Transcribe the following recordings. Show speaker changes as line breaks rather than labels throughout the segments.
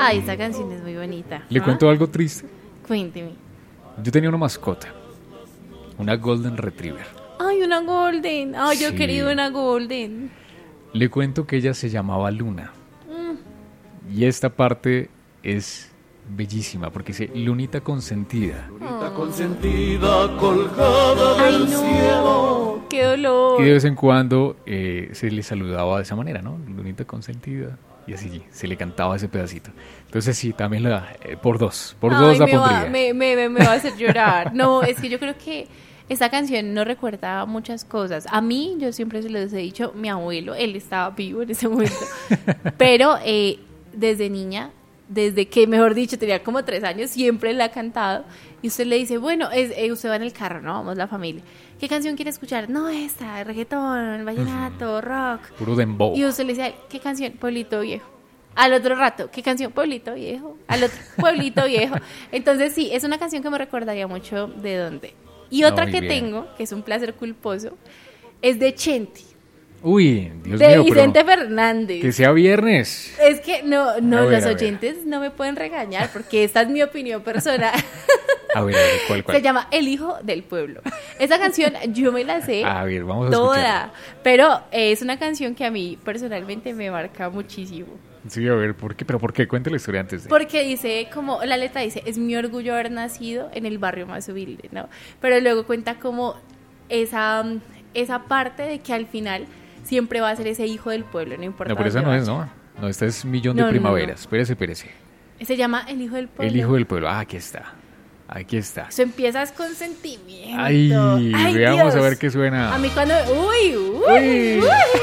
Ay, esta canción es muy bonita.
¿Le cuento algo triste?
Cuénteme.
Yo tenía una mascota, una Golden Retriever.
Ay, una golden. Ay, yo he
Sí.
querido una golden.
Le cuento que ella se llamaba Luna. Y esta parte es bellísima porque dice Lunita consentida.
Lunita consentida colgada
Ay,
del cielo.
no. Qué dolor.
Y de vez en cuando se le saludaba de esa manera, ¿no? Lunita consentida. Y así se le cantaba ese pedacito. Entonces sí, también por dos
Ay,
la
me
pondría.
me va a hacer llorar. No, es que yo creo que esta canción nos recuerda muchas cosas. A mí, yo siempre se los he dicho, mi abuelo, él estaba vivo en ese momento. Pero desde niña, desde que, mejor dicho, tenía como 3 años, siempre la ha cantado. Y usted le dice, bueno, usted va en el carro, ¿no? Vamos la familia. ¿Qué canción quiere escuchar? No, esta, reggaetón, vallenato, rock.
Puro dembow.
Y usted le dice, ¿qué canción? Pueblito Viejo. Al otro rato, ¿qué canción? Pueblito Viejo. Al otro, Pueblito Viejo. Entonces sí, es una canción que me recordaría mucho de dónde. Y otra
Muy
que
bien.
tengo, que es un placer culposo, es de Chenti,
Uy, Dios
de
mío,
Vicente
pero
Fernández.
que sea viernes.
Es que no,
A ver,
los
a ver.
oyentes no me pueden regañar porque esta es mi opinión personal.
A ver, ¿cuál?
Se llama El Hijo del Pueblo. Esa canción yo me la sé
A ver, vamos a
toda,
escucharla.
pero es una canción que a mí personalmente me marca muchísimo.
Sí, a ver, ¿por qué? ¿Pero por qué? Cuente la historia antes de...
Porque dice, como la letra dice, es mi orgullo haber nacido en el barrio más humilde, ¿no? Pero luego cuenta como esa parte de que al final siempre va a ser ese hijo del pueblo, no importa.
No, pero esa
dónde
no es,
vaya.
¿no? No, esta es Millón de
No, no,
Primaveras.
no.
Espérese.
Se llama El Hijo del Pueblo.
El Hijo del Pueblo. Ah, aquí está. Aquí está.
Eso empiezas con sentimiento.
Ay, veamos
Dios.
a ver qué suena.
A mí cuando... Uy.
Uy.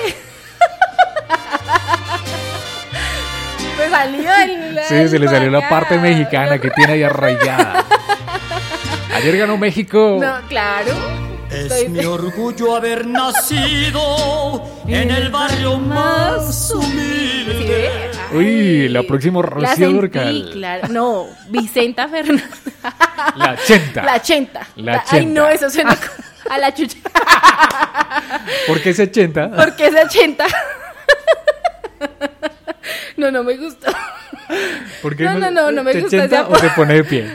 Me salió el...
Sí, se le salió la
bacán.
parte mexicana que tiene ahí arraigada. Ayer ganó México.
No, claro.
Es mi orgullo haber nacido en el barrio más
¿Sí
humilde.
ve?
Uy,
Ay,
la próxima
la
Rocío
sentí,
Dúrcal.
claro. No, Vicenta Fernández.
La chenta.
La chenta.
La
Ay,
chenta.
no, eso suena a la chucha.
¿Por qué ese 80?
¿Por qué esa chenta? No me gustó.
¿Por qué
no me
te
gusta
chenta
esa
o se pone de pie?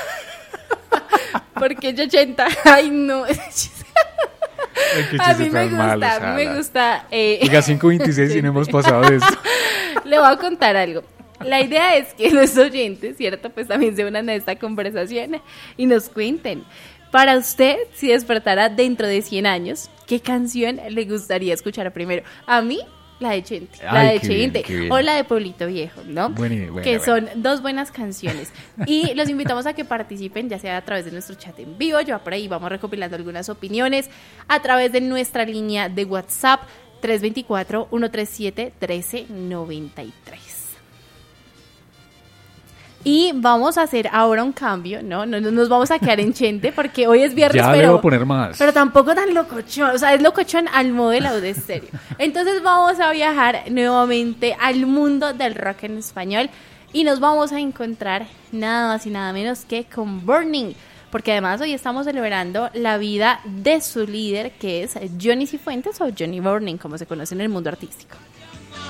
¿Por qué esa chenta? Ay, no.
Ay, qué
A
chiste
mí me
tan malo,
gusta, a mí me
Sara.
gusta.
Oiga, 5:26 y no hemos pasado de esto.
Le voy a contar algo. La idea es que los oyentes, ¿cierto? Pues también se unan a esta conversación y nos cuenten. Para usted, si despertara dentro de 100 años, ¿qué canción le gustaría escuchar primero? A mí, la de Chente. La
Ay,
de
qué bien,
Chente.
qué bien.
O la de Pueblito Viejo, ¿no?
Buena,
que
buena.
son 2 buenas canciones. Y los invitamos a que participen, ya sea a través de nuestro chat en vivo. Yo por ahí vamos recopilando algunas opiniones. A través de nuestra línea de WhatsApp, 324-137-1393. Y vamos a hacer ahora un cambio, ¿no? No nos vamos a quedar en Chente porque hoy es viernes,
Ya le voy a poner más.
pero tampoco tan locochón, o sea, es locochón al modo de la de estéreo. Entonces vamos a viajar nuevamente al mundo del rock en español y nos vamos a encontrar nada más y nada menos que con Burning, porque además hoy estamos celebrando la vida de su líder, que es Johnny Cifuentes o Johnny Burning, como se conoce en el mundo artístico.